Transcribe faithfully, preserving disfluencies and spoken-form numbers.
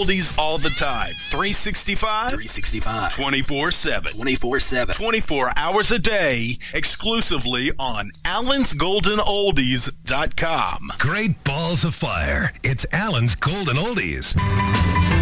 oldies all the time. three sixty-five? three sixty-five. twenty-four seven. twenty-four seven. twenty-four hours a day, exclusively on allens golden oldies dot com. Great balls of fire. It's Allen's Golden Oldies.